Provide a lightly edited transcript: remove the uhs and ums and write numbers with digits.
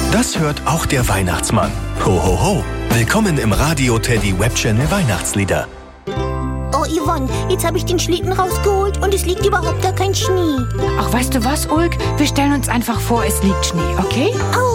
Das hört auch der Weihnachtsmann. Ho, ho, ho. Willkommen im Radio Teddy Web Channel Weihnachtslieder. Oh, Yvonne, jetzt habe ich den Schlitten rausgeholt und es liegt überhaupt gar kein Schnee. Ach, weißt du was, Ulk? Wir stellen uns einfach vor, es liegt Schnee, okay? Oh,